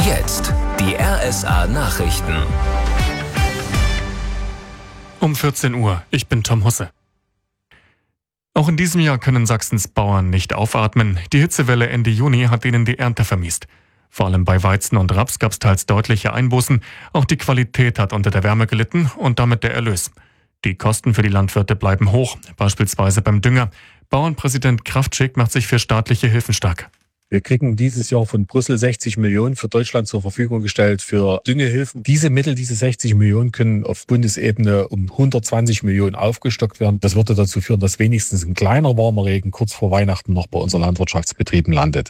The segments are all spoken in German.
Jetzt die RSA-Nachrichten. Um 14 Uhr, ich bin Tom Husse. Auch in diesem Jahr können Sachsens Bauern nicht aufatmen. Die Hitzewelle Ende Juni hat ihnen die Ernte vermiest. Vor allem bei Weizen und Raps gab es teils deutliche Einbußen. Auch die Qualität hat unter der Wärme gelitten und damit der Erlös. Die Kosten für die Landwirte bleiben hoch, beispielsweise beim Dünger. Bauernpräsident Kraftschick macht sich für staatliche Hilfen stark. Wir kriegen dieses Jahr von Brüssel 60 Millionen für Deutschland zur Verfügung gestellt für Düngehilfen. Diese Mittel, diese 60 Millionen, können auf Bundesebene um 120 Millionen aufgestockt werden. Das würde dazu führen, dass wenigstens ein kleiner warmer Regen kurz vor Weihnachten noch bei unseren Landwirtschaftsbetrieben landet.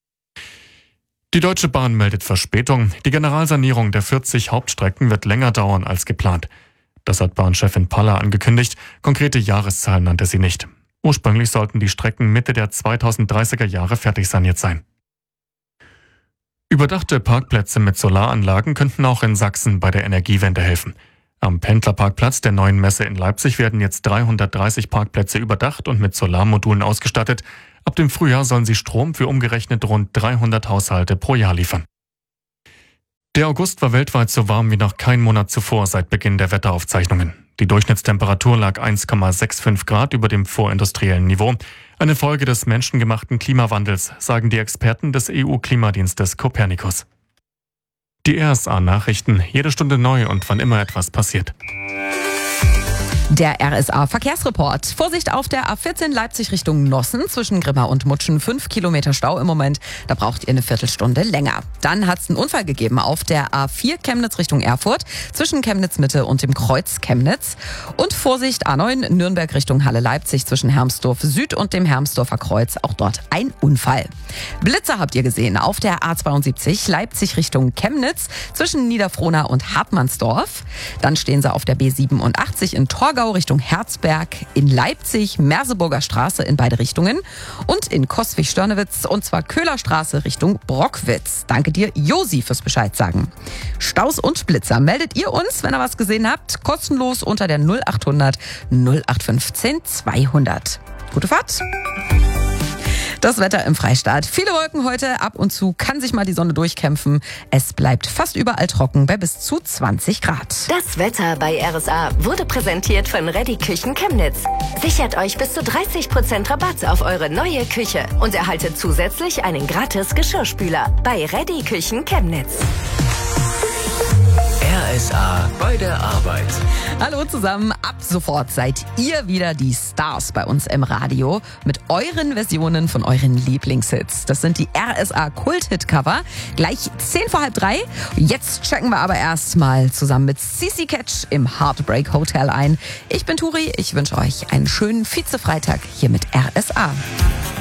Die Deutsche Bahn meldet Verspätung. Die Generalsanierung der 40 Hauptstrecken wird länger dauern als geplant. Das hat Bahnchefin Paller angekündigt. Konkrete Jahreszahlen nannte sie nicht. Ursprünglich sollten die Strecken Mitte der 2030er Jahre fertig saniert sein. Überdachte Parkplätze mit Solaranlagen könnten auch in Sachsen bei der Energiewende helfen. Am Pendlerparkplatz der neuen Messe in Leipzig werden jetzt 330 Parkplätze überdacht und mit Solarmodulen ausgestattet. Ab dem Frühjahr sollen sie Strom für umgerechnet rund 300 Haushalte pro Jahr liefern. Der August war weltweit so warm wie noch kein Monat zuvor seit Beginn der Wetteraufzeichnungen. Die Durchschnittstemperatur lag 1,65 Grad über dem vorindustriellen Niveau. Eine Folge des menschengemachten Klimawandels, sagen die Experten des EU-Klimadienstes Copernicus. Die RSA-Nachrichten, jede Stunde neu und wann immer etwas passiert. Der RSA-Verkehrsreport. Vorsicht auf der A14 Leipzig Richtung Nossen zwischen Grimma und Mutschen. 5 Kilometer Stau im Moment. Da braucht ihr eine Viertelstunde länger. Dann hat es einen Unfall gegeben auf der A4 Chemnitz Richtung Erfurt zwischen Chemnitz Mitte und dem Kreuz Chemnitz. Und Vorsicht A9 Nürnberg Richtung Halle Leipzig zwischen Hermsdorf Süd und dem Hermsdorfer Kreuz. Auch dort ein Unfall. Blitzer habt ihr gesehen auf der A72 Leipzig Richtung Chemnitz zwischen Niederfrohna und Hartmannsdorf. Dann stehen sie auf der B87 in Torgau Richtung Herzberg, in Leipzig, Merseburger Straße in beide Richtungen und in Coswig-Störnewitz und zwar Köhlerstraße Richtung Brockwitz. Danke dir, Josi, fürs Bescheid sagen. Staus und Blitzer meldet ihr uns, wenn ihr was gesehen habt, kostenlos unter der 0800 0815 200. Gute Fahrt! Das Wetter im Freistaat. Viele Wolken heute, ab und zu kann sich mal die Sonne durchkämpfen. Es bleibt fast überall trocken bei bis zu 20 Grad. Das Wetter bei RSA wurde präsentiert von Reddy Küchen Chemnitz. Sichert euch bis zu 30% Rabatt auf eure neue Küche und erhaltet zusätzlich einen gratis Geschirrspüler bei Reddy Küchen Chemnitz. RSA bei der Arbeit. Hallo zusammen, ab sofort seid ihr wieder die Stars bei uns im Radio mit euren Versionen von euren Lieblingshits. Das sind die RSA Kult-Hit-Cover. Gleich 3:10. Jetzt checken wir aber erstmal zusammen mit CC Catch im Heartbreak Hotel ein. Ich bin Turi, ich wünsche euch einen schönen Vize-Freitag hier mit RSA.